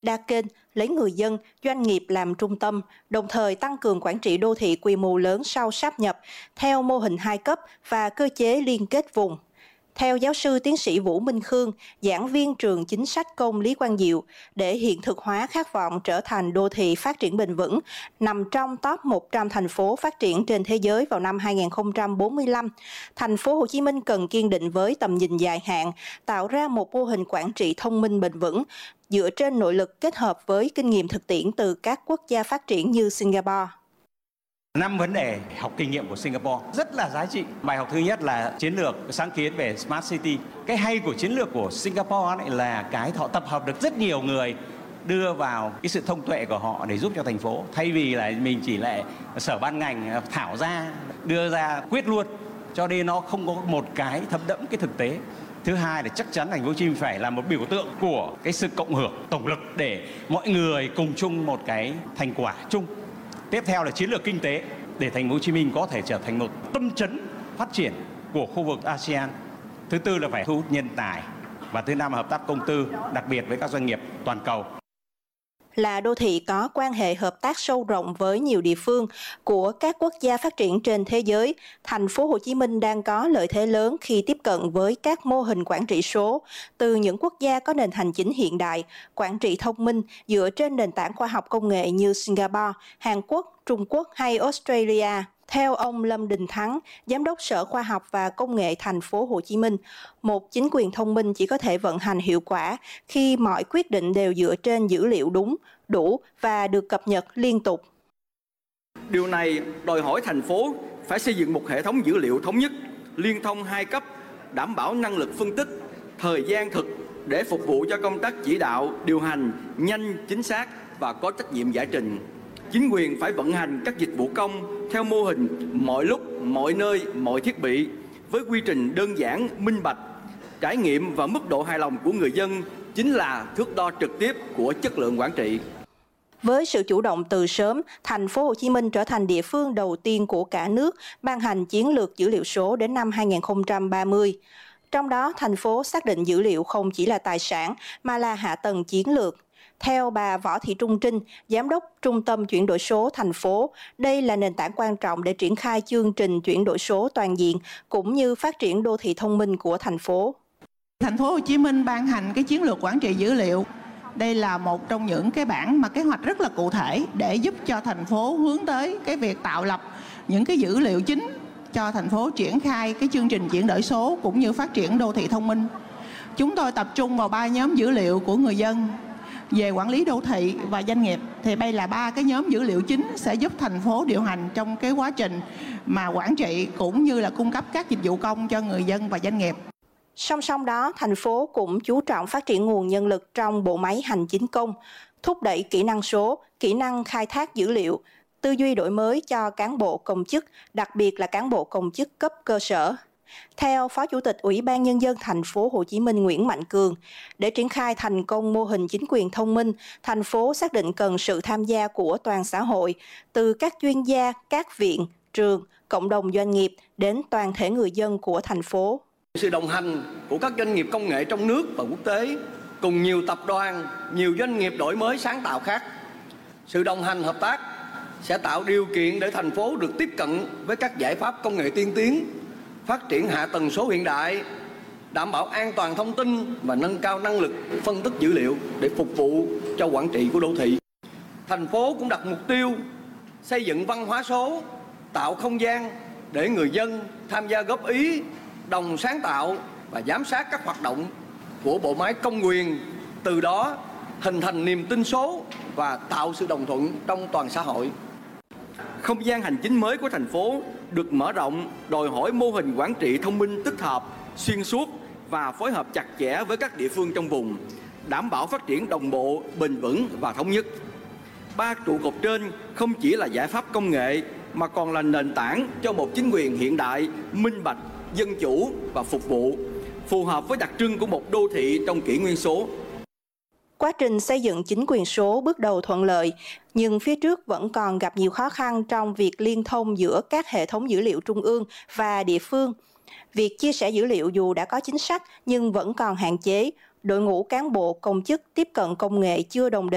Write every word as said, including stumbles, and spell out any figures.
đa kênh, lấy người dân, doanh nghiệp làm trung tâm, đồng thời tăng cường quản trị đô thị quy mô lớn sau sáp nhập, theo mô hình hai cấp và cơ chế liên kết vùng. Theo giáo sư tiến sĩ Vũ Minh Khương, giảng viên trường chính sách công Lý Quang Diệu, để hiện thực hóa khát vọng trở thành đô thị phát triển bền vững, nằm trong top một trăm thành phố phát triển trên thế giới vào năm hai nghìn không trăm bốn mươi lăm, thành phố Hồ Chí Minh cần kiên định với tầm nhìn dài hạn, tạo ra một mô hình quản trị thông minh bền vững, dựa trên nội lực kết hợp với kinh nghiệm thực tiễn từ các quốc gia phát triển như Singapore. Năm vấn đề học kinh nghiệm của Singapore rất là giá trị. Bài học thứ nhất là chiến lược sáng kiến về Smart City. Cái hay của chiến lược của Singapore này là cái họ tập hợp được rất nhiều người đưa vào cái sự thông tuệ của họ để giúp cho thành phố. Thay vì là mình chỉ lại sở ban ngành thảo ra, đưa ra quyết luôn. Cho nên nó không có một cái thấm đẫm cái thực tế. Thứ hai là chắc chắn thành phố Hồ Chí Minh phải là một biểu tượng của cái sự cộng hưởng, tổng lực để mọi người cùng chung một cái thành quả chung. Tiếp theo là chiến lược kinh tế để thành phố Hồ Chí Minh có thể trở thành một tâm chấn phát triển của khu vực a sê an. Thứ tư là phải thu hút nhân tài và thứ năm là hợp tác công tư, đặc biệt với các doanh nghiệp toàn cầu. Là đô thị có quan hệ hợp tác sâu rộng với nhiều địa phương của các quốc gia phát triển trên thế giới, thành phố Hồ Chí Minh đang có lợi thế lớn khi tiếp cận với các mô hình quản trị số từ những quốc gia có nền hành chính hiện đại, quản trị thông minh dựa trên nền tảng khoa học công nghệ như Singapore, Hàn Quốc, Trung Quốc hay Australia. Theo ông Lâm Đình Thắng, Giám đốc Sở Khoa học và Công nghệ thành phố Hồ Chí Minh, một chính quyền thông minh chỉ có thể vận hành hiệu quả khi mọi quyết định đều dựa trên dữ liệu đúng, đủ và được cập nhật liên tục. Điều này đòi hỏi thành phố phải xây dựng một hệ thống dữ liệu thống nhất, liên thông hai cấp, đảm bảo năng lực phân tích, thời gian thực để phục vụ cho công tác chỉ đạo, điều hành nhanh, chính xác và có trách nhiệm giải trình. Chính quyền phải vận hành các dịch vụ công theo mô hình mọi lúc, mọi nơi, mọi thiết bị với quy trình đơn giản, minh bạch. Trải nghiệm và mức độ hài lòng của người dân chính là thước đo trực tiếp của chất lượng quản trị. Với sự chủ động từ sớm, thành phố Hồ Chí Minh trở thành địa phương đầu tiên của cả nước ban hành chiến lược dữ liệu số đến năm hai nghìn không trăm ba mươi. Trong đó, thành phố xác định dữ liệu không chỉ là tài sản mà là hạ tầng chiến lược. Theo bà Võ Thị Trung Trinh, Giám đốc Trung tâm Chuyển đổi số thành phố, đây là nền tảng quan trọng để triển khai chương trình chuyển đổi số toàn diện cũng như phát triển đô thị thông minh của thành phố. Thành phố Hồ Chí Minh ban hành cái chiến lược quản trị dữ liệu. Đây là một trong những cái bản mà kế hoạch rất là cụ thể để giúp cho thành phố hướng tới cái việc tạo lập những cái dữ liệu chính cho thành phố triển khai cái chương trình chuyển đổi số cũng như phát triển đô thị thông minh. Chúng tôi tập trung vào ba nhóm dữ liệu của người dân về quản lý đô thị và doanh nghiệp. Thì đây là ba cái nhóm dữ liệu chính sẽ giúp thành phố điều hành trong cái quá trình mà quản trị cũng như là cung cấp các dịch vụ công cho người dân và doanh nghiệp. Song song đó, thành phố cũng chú trọng phát triển nguồn nhân lực trong bộ máy hành chính công, thúc đẩy kỹ năng số, kỹ năng khai thác dữ liệu, tư duy đổi mới cho cán bộ công chức, đặc biệt là cán bộ công chức cấp cơ sở. Theo Phó Chủ tịch Ủy ban Nhân dân thành phố Hồ Chí Minh Nguyễn Mạnh Cường, để triển khai thành công mô hình chính quyền thông minh, thành phố xác định cần sự tham gia của toàn xã hội, từ các chuyên gia, các viện, trường, cộng đồng doanh nghiệp đến toàn thể người dân của thành phố. Sự đồng hành của các doanh nghiệp công nghệ trong nước và quốc tế cùng nhiều tập đoàn, nhiều doanh nghiệp đổi mới sáng tạo khác. Sự đồng hành hợp tác sẽ tạo điều kiện để thành phố được tiếp cận với các giải pháp công nghệ tiên tiến, phát triển hạ tầng số hiện đại, đảm bảo an toàn thông tin và nâng cao năng lực phân tích dữ liệu để phục vụ cho quản trị của đô thị. Thành phố cũng đặt mục tiêu xây dựng văn hóa số, tạo không gian để người dân tham gia góp ý, đồng sáng tạo và giám sát các hoạt động của bộ máy công quyền, từ đó hình thành niềm tin số và tạo sự đồng thuận trong toàn xã hội. Không gian hành chính mới của thành phố được mở rộng, đòi hỏi mô hình quản trị thông minh tích hợp, xuyên suốt và phối hợp chặt chẽ với các địa phương trong vùng, đảm bảo phát triển đồng bộ, bền vững và thống nhất. Ba trụ cột trên không chỉ là giải pháp công nghệ mà còn là nền tảng cho một chính quyền hiện đại, minh bạch, dân chủ và phục vụ, phù hợp với đặc trưng của một đô thị trong kỷ nguyên số. Quá trình xây dựng chính quyền số bước đầu thuận lợi, nhưng phía trước vẫn còn gặp nhiều khó khăn trong việc liên thông giữa các hệ thống dữ liệu trung ương và địa phương. Việc chia sẻ dữ liệu dù đã có chính sách nhưng vẫn còn hạn chế, đội ngũ cán bộ công chức tiếp cận công nghệ chưa đồng đều.